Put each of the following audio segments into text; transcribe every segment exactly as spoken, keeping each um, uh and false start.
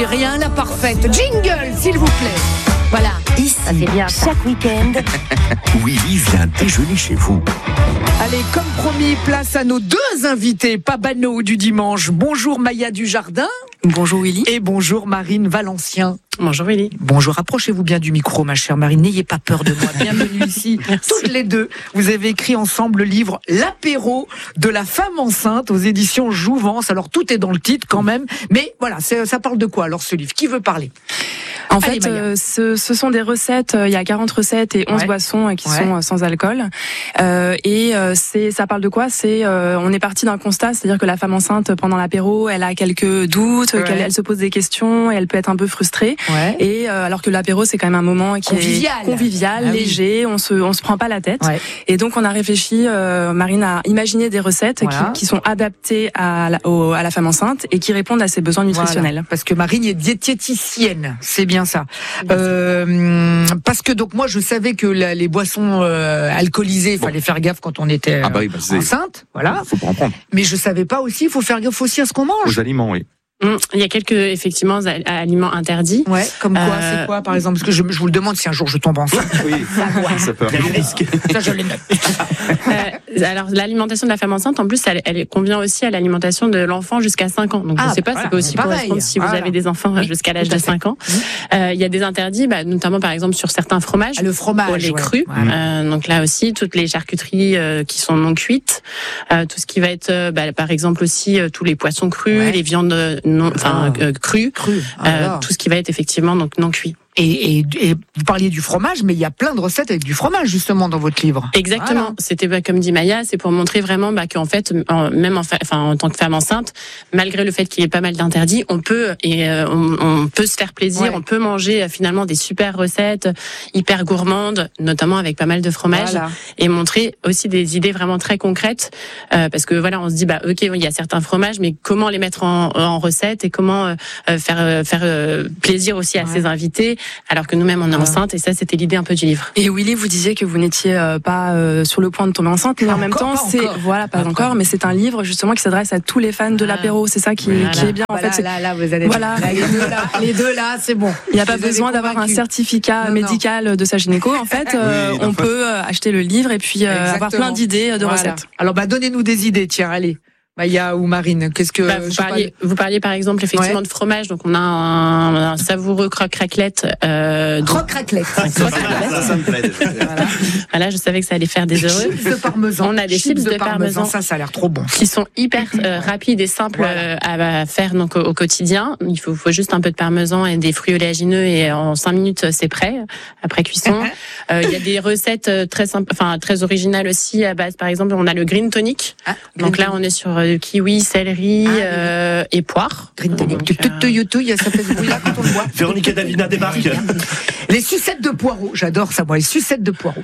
dis rien, la parfaite. Jingle, s'il vous plaît. Voilà. Ici, ça c'est bien. Chaque week-end, Willy vient déjeuner chez vous. Allez, comme promis, place à nos deux invités, pas banaux du dimanche. Bonjour Maya Dujardin. Bonjour Willy. Et bonjour Marine Valencien. Bonjour Willy. Bonjour, approchez-vous bien du micro, ma chère Marine. N'ayez pas peur de moi. Bienvenue ici. Toutes les deux, vous avez écrit ensemble le livre L'apéro de la femme enceinte aux éditions Jouvence. Alors tout est dans le titre quand même, mais voilà, ça parle de quoi alors ce livre? Qui veut parler? En Allez, fait, euh, ce, ce sont des recettes, euh, il y a quarante recettes et onze ouais. boissons euh, qui ouais. sont euh, sans alcool. Euh, et euh, c'est, ça parle de quoi? C'est, euh, on est parti d'un constat, c'est-à-dire que la femme enceinte, pendant l'apéro, elle a quelques doutes, ouais. qu'elle elle se pose des questions et elle peut être un peu frustrée. Ouais. Et euh, alors que l'apéro, c'est quand même un moment qui convivial. est convivial, ah, léger, oui. on se, on se prend pas la tête. Ouais. Et donc, on a réfléchi, euh, Marine a imaginé des recettes voilà. qui, qui sont adaptées à la, au, à la femme enceinte et qui répondent à ses besoins nutritionnels. Voilà. Parce que Marine est diététicienne, c'est bien ça. Euh, parce que donc moi je savais que la, les boissons euh, alcoolisées, il bon. fallait faire gaffe quand on était ah bah oui, bah enceinte, voilà. Faut pas en prendre. Mais je savais pas aussi, il faut faire gaffe aussi à ce qu'on mange. Aux aliments, oui. Il y a quelques effectivement aliments interdits. Ouais, comme quoi, euh... c'est quoi par exemple? Parce que je, je vous le demande si un jour je tombe enceinte. Oui, ça peut avoir des risques. Ça je les note. euh, alors l'alimentation de la femme enceinte, en plus, elle, elle convient aussi à l'alimentation de l'enfant jusqu'à cinq ans. Donc ah, je sais pas, voilà, ça peut aussi correspondre si voilà. vous avez des enfants oui, jusqu'à l'âge de cinq ans. Il mmh. euh, y a des interdits, bah, notamment par exemple sur certains fromages. Ah, le fromage, les ouais. crus. Ouais. Euh, donc là aussi, toutes les charcuteries euh, qui sont non cuites, euh, tout ce qui va être, euh, bah, par exemple aussi euh, tous les poissons crus, ouais. les viandes non, enfin. Ah. Cru, cru. Ah, euh, tout ce qui va être effectivement donc non cuit. Et, et, et vous parliez du fromage, mais il y a plein de recettes avec du fromage justement dans votre livre. Exactement. Voilà. C'était bah, comme dit Maya, c'est pour montrer vraiment bah, qu'en fait, en, même en, fa- enfin, en tant que femme enceinte, malgré le fait qu'il y ait pas mal d'interdits, on peut et euh, on, on peut se faire plaisir, ouais. on peut manger euh, finalement des super recettes hyper gourmandes, notamment avec pas mal de fromage, voilà. et montrer aussi des idées vraiment très concrètes, euh, parce que voilà, on se dit bah ok, il y a certains fromages, mais comment les mettre en, en recette et comment euh, faire euh, faire euh, plaisir aussi à ouais. ses invités. Alors que nous-mêmes on est voilà. enceinte et ça c'était l'idée un peu du livre. Et Willy, vous disiez que vous n'étiez euh, pas euh, sur le point de tomber enceinte, mais pas en même encore, temps c'est encore. voilà pas encore. encore, mais c'est un livre justement qui s'adresse à tous les fans de l'apéro. C'est ça qui, voilà. qui est bien voilà, en fait. Là, là, vous allez voilà. là, les deux là, les deux là, c'est bon. Il n'y a pas besoin d'avoir un certificat non, médical non. de sa gynéco. En fait, euh, oui, on peut euh, acheter le livre et puis euh, avoir plein d'idées de voilà. recettes. Alors bah donnez-nous des idées, tiens, allez. Maya ou Marine, qu'est-ce que bah, vous, parliez, vous parliez par exemple effectivement ouais. de fromage, donc on a un, un savoureux croque-raclette. Euh, croque-raclette. Ça, ça, ça me plaît. Voilà. voilà, je savais que ça allait faire des heureux. Chips de parmesan. On a des chips, chips de, de parmesan. Ça, ça a l'air trop bon. Qui sont hyper euh, rapides et simples voilà. à faire donc au, au quotidien. Il faut, faut juste un peu de parmesan et des fruits oléagineux et en cinq minutes c'est prêt après cuisson. Il euh, y a des recettes très simples, enfin très originales aussi à base. Par exemple, on a le green tonic. Ah, donc green là, on est sur euh, kiwi, céleri ah, euh, et poire. Green tonic. Tu te youtube, il y a ça fait ce bruit-là quand on le voit. Véronique Davina débarque. Les sucettes de poireaux, j'adore ça moi, les sucettes de poireaux.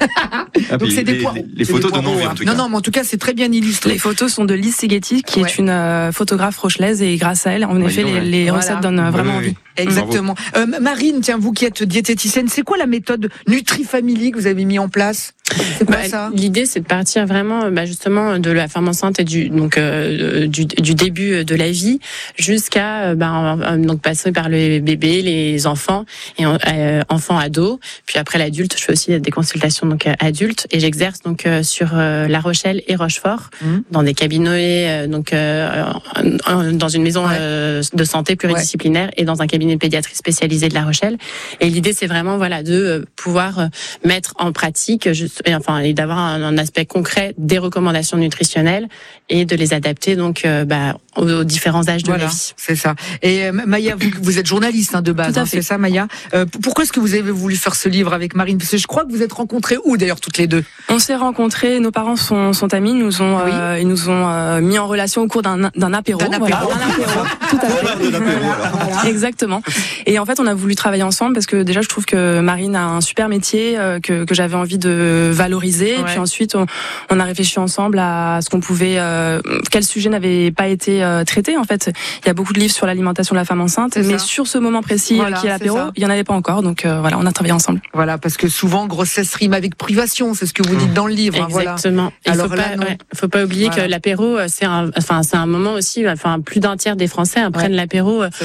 Ah, donc c'est des poireaux. Les, les photos donnent envie en tout cas. Non non, mais en tout cas, c'est très bien illustré. Les photos sont de Lise Seghetti, qui ouais. est une euh, photographe rochelaise, et grâce à elle, en effet, les, les voilà. recettes donnent euh, vraiment oui, oui. envie. Exactement. Euh, Marine, tiens, vous qui êtes diététicienne, c'est quoi la méthode NutriFamily que vous avez mis en place? C'est quoi bah, ça? L'idée, c'est de partir vraiment, bah, justement, de la femme enceinte et du donc euh, du, du début de la vie jusqu'à bah, donc passer par le bébé, les enfants et euh, enfants ados, puis après l'adulte. Je fais aussi des consultations donc adultes et j'exerce donc euh, sur euh, La Rochelle et Rochefort mmh. dans des cabinets euh, donc euh, dans une maison ouais. euh, de santé pluridisciplinaire ouais. et dans un cabinet de pédiatrie spécialisé de La Rochelle. Et l'idée, c'est vraiment voilà de pouvoir mettre en pratique juste, et, enfin et d'avoir un, un aspect concret des recommandations nutritionnelles et de les adapter donc euh, bah, aux, aux différents âges de voilà, la vie. C'est ça. Et euh, Maya, vous, vous êtes journaliste hein, de base, hein, c'est ça Maya. Euh, pourquoi est-ce que vous avez voulu faire ce livre avec Marine? Parce que je crois que vous êtes rencontrés où d'ailleurs toutes les deux? On s'est rencontrés, nos parents sont, sont amis, nous ont oui. euh, ils nous ont euh, mis en relation au cours d'un, d'un apéro. D'un apéro. Voilà, d'un apéro. Tout à fait. Voilà. Exactement. Et en fait, on a voulu travailler ensemble parce que déjà, je trouve que Marine a un super métier euh, que, que j'avais envie de valoriser. Ouais. Et puis ensuite, on, on a réfléchi ensemble à ce qu'on pouvait, euh, quel sujet n'avait pas été euh, traité. En fait, il y a beaucoup de livres sur l'alimentation de la femme enceinte, c'est mais ça. Sur ce moment précis voilà, qui est l'apéro, il y en avait pas encore. Donc euh, voilà, on a travaillé ensemble. Voilà, parce que souvent grossesse rime avec privation, c'est ce que vous dites dans le livre. Exactement. Hein, voilà. Alors faut pas, ouais, faut pas oublier voilà. que l'apéro, c'est un, enfin c'est un moment aussi. Enfin, plus d'un tiers des Français prennent ouais. l'apéro c'est ça.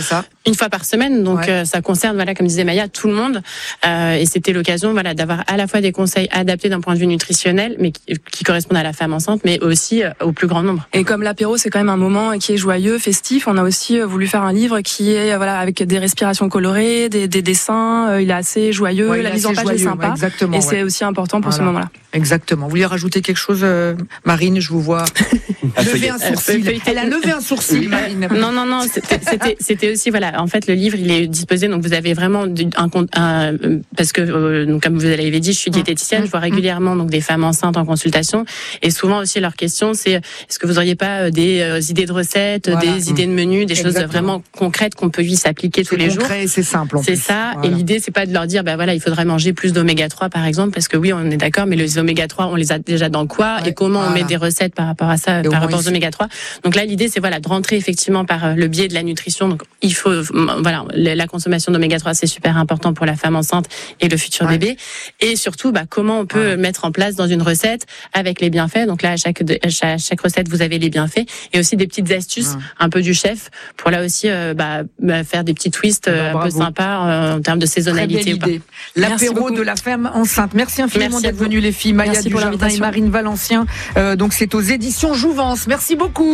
Une fois par semaine, donc ouais. euh, ça concerne, voilà, comme disait Maya, tout le monde. Euh, et c'était l'occasion, voilà, d'avoir à la fois des conseils adaptés d'un point de vue nutritionnel, mais qui, qui correspondent à la femme enceinte, mais aussi euh, au plus grand nombre. Et comme l'apéro, c'est quand même un moment qui est joyeux, festif, on a aussi voulu faire un livre qui est, voilà, avec des respirations colorées, des, des dessins. Euh, il est assez joyeux, ouais, la mise en page joyeux, est sympa. Ouais, exactement, et ouais. c'est aussi important pour voilà. ce moment-là. Exactement. Vous voulez rajouter quelque chose, euh, Marine? Je vous vois lever un sourcil. Elle a levé un sourcil, Marine. Non, non, non. C'était, c'était, c'était aussi, voilà. En fait, le livre, il est disposé. Donc, vous avez vraiment un, un parce que, euh, donc, comme vous l'avez dit, je suis diététicienne. Mmh. Je vois régulièrement donc des femmes enceintes en consultation, et souvent aussi leur question, c'est est-ce que vous auriez pas des euh, idées de recettes, voilà. des mmh. idées de menus, des Exactement. choses vraiment concrètes qu'on peut puisse appliquer tous les jours. C'est concret, c'est simple. C'est ça. Voilà. Et l'idée, c'est pas de leur dire, ben voilà, il faudrait manger plus d'oméga trois, par exemple, parce que oui, on est d'accord, mais les oméga trois, on les a déjà dans quoi, ouais. et comment voilà. on met des recettes par rapport à ça, et par rapport aux oméga trois. Donc là, l'idée, c'est voilà, de rentrer effectivement par le biais de la nutrition. Donc, il faut, voilà, la consommation d'oméga trois, c'est super important pour la femme enceinte et le futur ouais. bébé. Et surtout, bah, comment on peut ouais. mettre en place dans une recette avec les bienfaits. Donc là, à chaque, à chaque, chaque recette, vous avez les bienfaits, et aussi des petites astuces, ouais. un peu du chef, pour là aussi, euh, bah, bah, faire des petits twists euh, bah, un peu sympas euh, en termes de saisonnalité ou pas. L'apéro de la femme enceinte. Merci infiniment Merci d'être venues les filles. Maya Dujardin et Marine Valencien. Euh, donc c'est aux éditions Jouvence. Merci beaucoup.